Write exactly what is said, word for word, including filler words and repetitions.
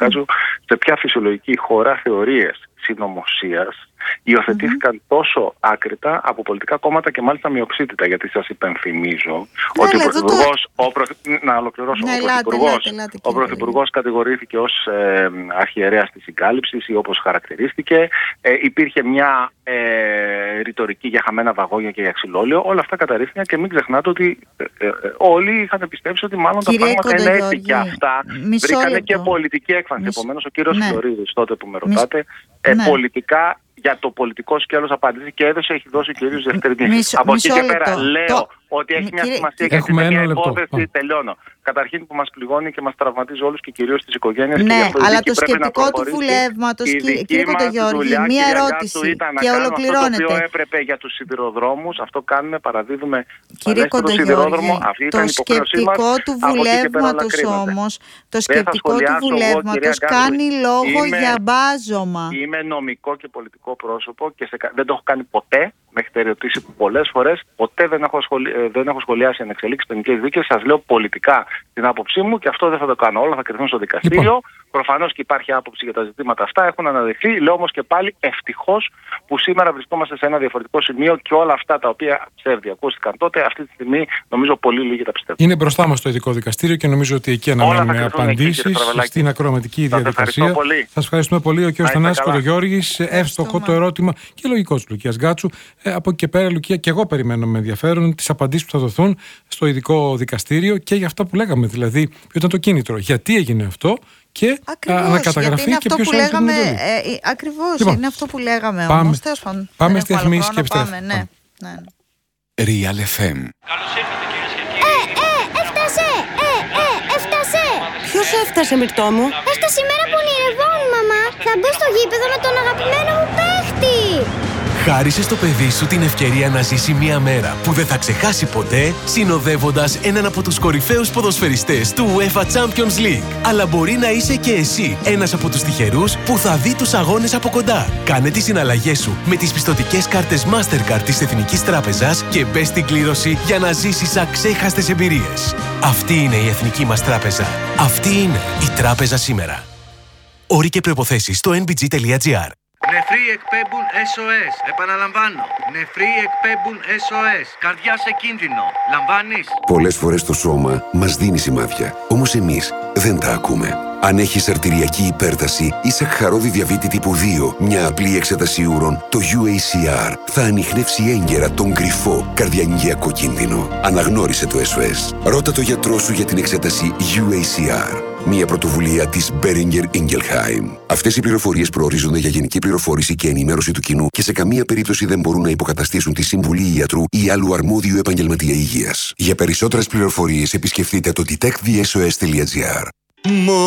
Γκάτσου, σε ποια φυσιολογική χώρα θεωρίες συνωμοσίας υιοθετήθηκαν mm-hmm. τόσο άκρητα από πολιτικά κόμματα και μάλιστα μειοψήτητα. Γιατί σας υπενθυμίζω ναι, ότι ο Πρωθυπουργός, το... ο Πρωθυ... να ολοκληρώσω, ναι, ο Πρωθυπουργός, ο Πρωθυπουργός κατηγορήθηκε ως ε, αρχιερέας της συγκάλυψης ή όπως χαρακτηρίστηκε. Ε, υπήρχε μια ε, ρητορική για χαμένα βαγόνια και για ξυλόλαιο. Όλα αυτά καταρρίφθηκαν και μην ξεχνάτε ότι ε, ε, ε, όλοι είχαν πιστέψει ότι μάλλον Κύριε τα πράγματα είναι έτσι και αυτά. Βρήκανε και πολιτική έκφανση. Μισ... Επομένως, ο κύριος ναι. Φλωρίδης, τότε που με ρωτάτε, Μισ... ε, ναι. πολιτικά. Για το πολιτικό σκέλος απάντηση και έδωσε, έχει δώσει κυρίως διευτερνήσεις. Από εκεί και πέρα λέω το... ότι έχει μια σημασία και είναι μια υπόθεση, τελειώνω. Καταρχήν που μας πληγώνει και μας τραυματίζει όλους και κυρίως τις οικογένειες. Ναι, και αλλά το σκεπτικό του βουλεύματος, κύριε Κοντογιώργη, μία ερώτηση και ολοκληρώνεται. Αυτό το οποίο έπρεπε για τους σιδηροδρόμους, αυτό κάνουμε, παραδίδουμε στο σιδηρόδρομο. Το σκεπτικό του βουλεύματος όμως, το σκεπτικό του βουλεύματος κάνει λόγο για μπάζωμα. Είμαι νομικό και πολιτικό πρόσωπο και σε, δεν το έχω κάνει ποτέ. Με έχετε ερωτήσει πολλές φορές. Ποτέ δεν έχω, σχολι... δεν έχω σχολιάσει ανεξελίξεις ποινικές δίκες. Σας λέω πολιτικά την άποψή μου και αυτό δεν θα το κάνω. Όλα θα κρυθούν στο δικαστήριο. Λοιπόν. Προφανώς και υπάρχει άποψη για τα ζητήματα αυτά. Έχουν αναδειχθεί. Λέω όμως και πάλι ευτυχώς που σήμερα βρισκόμαστε σε ένα διαφορετικό σημείο και όλα αυτά τα οποία ψεύδια ακούστηκαν τότε, αυτή τη στιγμή νομίζω πολύ λίγοι τα πιστεύουν. Είναι μπροστά μας το ειδικό δικαστήριο και νομίζω ότι εκεί αναμένουμε απαντήσεις στην ακροαματική διαδικασία. Σας ευχαριστούμε πολύ. Ο κ. Θανάσης Κοντογιώργης, εύστοχο το ερώτημα και λογικό του Λουκίας Γκάτσου. Ε, από εκεί και πέρα, Λουκία, και εγώ περιμένω με ενδιαφέρον τις απαντήσεις που θα δοθούν στο ειδικό δικαστήριο και για αυτά που λέγαμε. Δηλαδή, ποιο ήταν το κίνητρο, γιατί έγινε αυτό και ανακαταγραφή και ποιος έγινε. Ε, ακριβώς, λοιπόν, είναι αυτό που λέγαμε πάμε, όμως. Πάμε, πάμε στη διαφημίσεις και επιστρέφουμε. Ναι, ναι. Real εφ εμ. Καλώς ήρθατε κυρίες και κύριοι. Ε, ε, έφτασε! Ε, ε, έφτασε! Ποιος έφτασε, Μυρτώ μου? Έφτασε η μέρα που ονειρευόμουν, μαμά. Θα μπω στο γήπεδο με τον αγαπημένο μου παίχτη. Χάρισε στο παιδί σου την ευκαιρία να ζήσει μια μέρα που δεν θα ξεχάσει ποτέ, συνοδεύοντας έναν από τους κορυφαίους ποδοσφαιριστές του UEFA Champions League. Αλλά μπορεί να είσαι και εσύ ένας από τους τυχερούς που θα δει τους αγώνες από κοντά. Κάνε τις συναλλαγές σου με τις πιστωτικές κάρτες Mastercard της Εθνικής Τράπεζας και μπες στην κλήρωση για να ζήσεις αξέχαστες εμπειρίες. Αυτή είναι η Εθνική μας Τράπεζα. Αυτή είναι η Τράπεζα σήμερα. Όροι και προϋποθέσεις στο εν μπι τζι τελεία τζι άρ. Νεφροί εκπέμπουν ες ο ες. Επαναλαμβάνω. Νεφροί εκπέμπουν ες ο ες. Καρδιά σε κίνδυνο. Λαμβάνεις? Πολλές φορές το σώμα μας δίνει σημάδια. Όμως εμείς δεν τα ακούμε. Αν έχεις αρτηριακή υπέρταση ή σαχαρώδη διαβήτη τύπου δύο, μια απλή εξέταση ούρων, το γιου έι σι αρ θα ανιχνεύσει έγκαιρα τον κρυφό καρδιαγγειακό κίνδυνο. Αναγνώρισε το ες ο ες. Ρώτα το γιατρό σου για την εξέταση γιου έι σι αρ. Μια πρωτοβουλία της Boehringer Ingelheim. Αυτές οι πληροφορίες προορίζονται για γενική πληροφόρηση και ενημέρωση του κοινού και σε καμία περίπτωση δεν μπορούν να υποκαταστήσουν τη συμβουλή ιατρού ή άλλου αρμόδιου επαγγελματία υγείας. Για περισσότερες πληροφορίες επισκεφτείτε το detect the s o s τελεία g r.